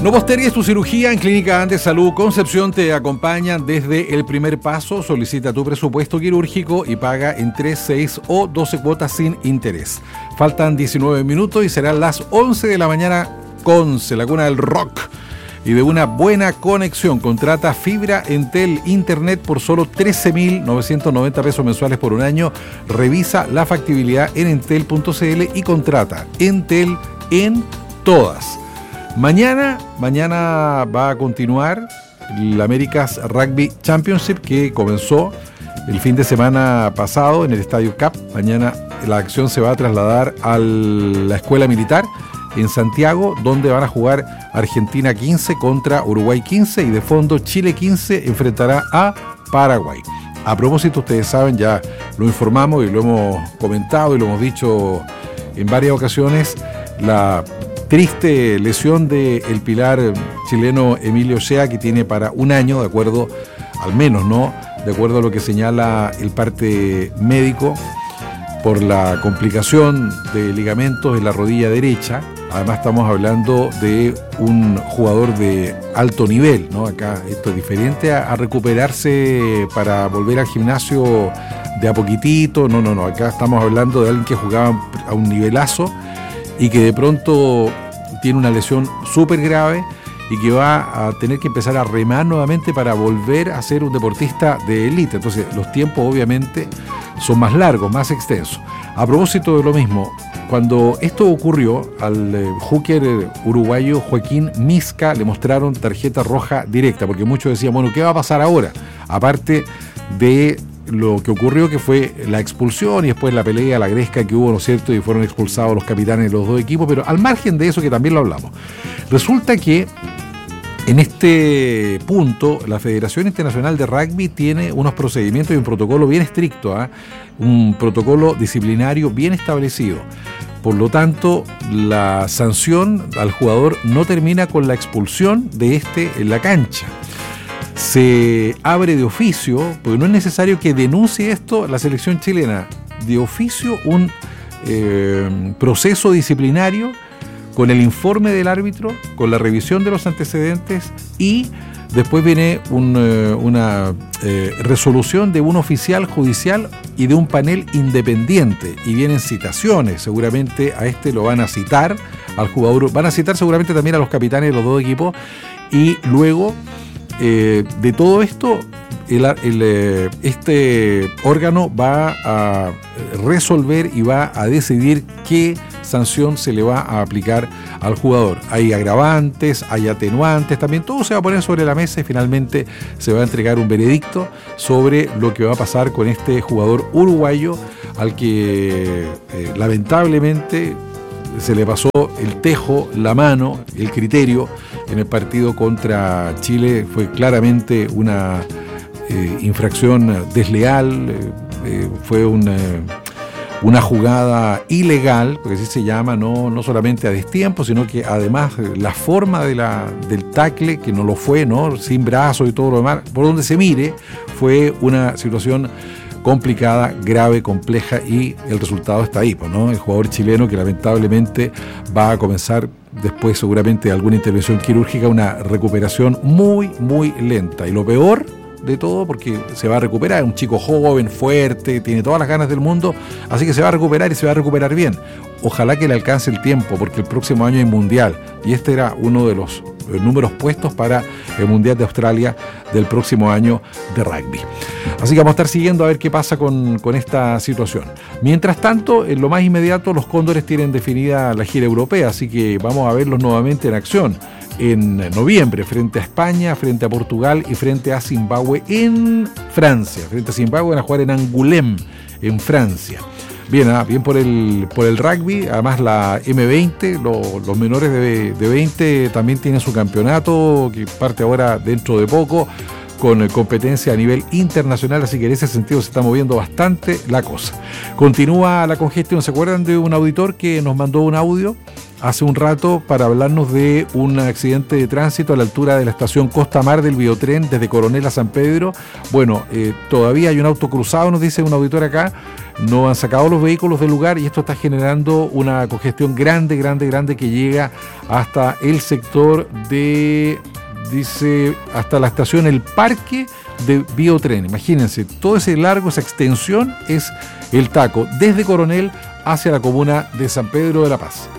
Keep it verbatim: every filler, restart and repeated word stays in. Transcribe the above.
No postergues tu cirugía. En Clínica Andes Salud Concepción te acompañan desde el primer paso. Solicita tu presupuesto quirúrgico y paga en tres, seis o doce cuotas sin interés. Faltan diecinueve minutos y serán las once de la mañana. Conce, la cuna del rock y de una buena conexión. Contrata fibra Entel Internet por solo trece mil novecientos noventa pesos mensuales por un año. Revisa la factibilidad en entel punto c l y contrata Entel en todas. Mañana, mañana va a continuar el America's Rugby Championship que comenzó el fin de semana pasado en el Estadio Cap. Mañana la acción se va a trasladar a la Escuela Militar en Santiago, donde van a jugar Argentina quince contra Uruguay quince y de fondo Chile quince enfrentará a Paraguay. A propósito, ustedes saben, ya lo informamos y lo hemos comentado y lo hemos dicho en varias ocasiones, la triste lesión del pilar chileno Emilio Sea, que tiene para un año, de acuerdo, al menos, ¿no? De acuerdo a lo que señala el parte médico, por la complicación de ligamentos en la rodilla derecha. Además estamos hablando de un jugador de alto nivel, ¿no? Acá esto es diferente a, a recuperarse para volver al gimnasio de a poquitito. No, no, no. Acá estamos hablando de alguien que jugaba a un nivelazo y que de pronto tiene una lesión súper grave y que va a tener que empezar a remar nuevamente para volver a ser un deportista de élite. Entonces los tiempos obviamente son más largos, más extensos. A propósito de lo mismo, cuando esto ocurrió al eh, hooker eh, uruguayo Joaquín Misca le mostraron tarjeta roja directa, porque muchos decían, bueno, ¿qué va a pasar ahora? Aparte de lo que ocurrió, que fue la expulsión y después la pelea, la gresca que hubo, ¿no es cierto? Y fueron expulsados los capitanes de los dos equipos, pero al margen de eso, que también lo hablamos, resulta que en este punto la Federación Internacional de Rugby tiene unos procedimientos y un protocolo bien estricto, ¿eh? Un protocolo disciplinario bien establecido. Por lo tanto, la sanción al jugador no termina con la expulsión de este en la cancha. Se abre de oficio, porque no es necesario que denuncie esto la selección chilena, de oficio un eh, proceso disciplinario con el informe del árbitro, con la revisión de los antecedentes y después viene un, eh, una eh, resolución de un oficial judicial y de un panel independiente y vienen citaciones. Seguramente a este lo van a citar, al jugador, van a citar seguramente también a los capitanes de los dos equipos y luego eh, de todo esto el, el, eh, este órgano va a resolver y va a decidir qué sanción se le va a aplicar al jugador. Hay agravantes, hay atenuantes, también todo se va a poner sobre la mesa y finalmente se va a entregar un veredicto sobre lo que va a pasar con este jugador uruguayo al que eh, lamentablemente se le pasó el tejo, la mano, el criterio en el partido contra Chile. Fue claramente una eh, infracción desleal, eh, eh, fue una una jugada ilegal, porque así se llama, no, no solamente a destiempo, sino que además la forma de la, del tackle, que no lo fue, ¿no? Sin brazos y todo lo demás, por donde se mire, fue una situación complicada, grave, compleja y el resultado está ahí, ¿no? El jugador chileno que lamentablemente va a comenzar después seguramente de alguna intervención quirúrgica, una recuperación muy, muy lenta. Y lo peor de todo, porque se va a recuperar, es un chico joven, fuerte, tiene todas las ganas del mundo, así que se va a recuperar y se va a recuperar bien. Ojalá que le alcance el tiempo, porque el próximo año hay mundial y este era uno de los números puestos para el Mundial de Australia del próximo año de rugby. Así que vamos a estar siguiendo a ver qué pasa con, con esta situación. Mientras tanto, en lo más inmediato, los Cóndores tienen definida la gira europea, así que vamos a verlos nuevamente en acción en noviembre, frente a España, frente a Portugal y frente a Zimbabue en Francia. Frente a Zimbabue van a jugar en Angoulême, en Francia. Bien, ¿eh? Bien por el, por el rugby. Además la eme veinte, lo, los menores de, de veinte también tienen su campeonato, que parte ahora dentro de poco, con competencia a nivel internacional, así que en ese sentido se está moviendo bastante la cosa. Continúa la congestión. ¿Se acuerdan de un auditor que nos mandó un audio hace un rato para hablarnos de un accidente de tránsito a la altura de la estación Costa Mar del Biotren desde Coronel a San Pedro. Bueno, eh, todavía hay un auto cruzado, nos dice un auditor acá. No han sacado los vehículos del lugar y esto está generando una congestión grande, grande, grande que llega hasta el sector de, dice, hasta la estación El Parque de Biotren. Imagínense, todo ese largo, esa extensión es el taco desde Coronel hacia la comuna de San Pedro de la Paz.